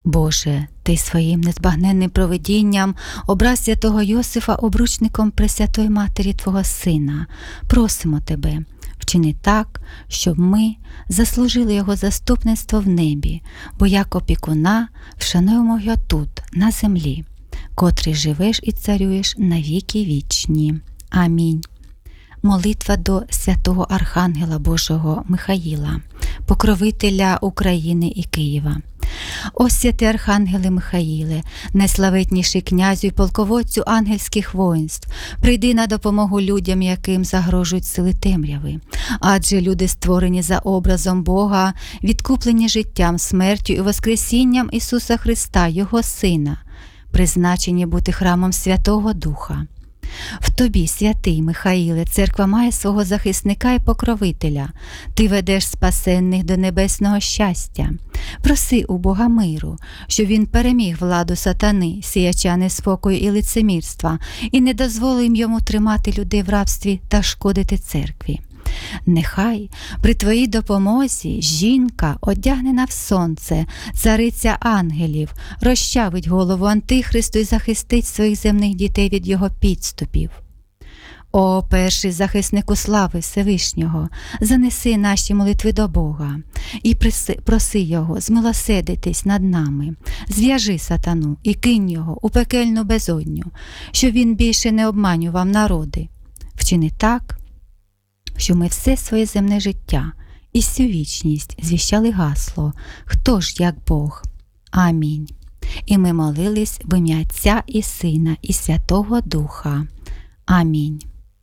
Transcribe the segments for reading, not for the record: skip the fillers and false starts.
Боже, Ти своїм незбагненним провидінням образ святого Йосифа обручником Пресвятої Матері Твого Сина. Просимо Тебе, вчини так, щоб ми заслужили Його заступництво в небі, бо як опікуна вшануємо Його тут, на землі, котрий живеш і царюєш на віки вічні. Амінь. Молитва до святого Архангела Божого Михаїла, покровителя України і Києва. О святий Архангеле Михаїле, найславетніший князю і полководцю ангельських воїнств, прийди на допомогу людям, яким загрожують сили темряви. Адже люди створені за образом Бога, відкуплені життям, смертю і воскресінням Ісуса Христа, Його Сина, призначені бути храмом Святого Духа. В Тобі, святий Михаїле, церква має свого захисника і покровителя. Ти ведеш спасенних до небесного щастя. Проси у Бога миру, щоб він переміг владу сатани, сіяча неспокою і лицемірства, і не дозволив йому тримати людей в рабстві та шкодити церкві. Нехай при Твоїй допомозі жінка, одягнена в сонце, цариця ангелів, розчавить голову Антихристу і захистить своїх земних дітей від його підступів. О, перший захиснику слави Всевишнього, занеси наші молитви до Бога і проси Його змилосердитись над нами, зв'яжи сатану і кинь його у пекельну безодню, щоб він більше не обманював народи. Вчини так, що ми все своє земне життя і всю вічність звіщали гасло «Хто ж як Бог?» Амінь. І ми молились в ім'я Отця і Сина і Святого Духа. Амінь.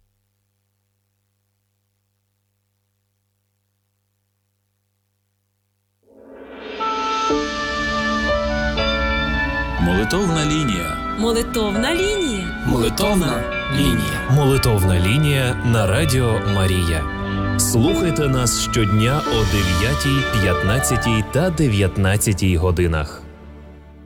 Молитовна лінія. Молитовна лінія. Молитовна лінія. Молитовна лінія на Радіо Марія. Слухайте нас щодня о 9, 15 та 19 годинах.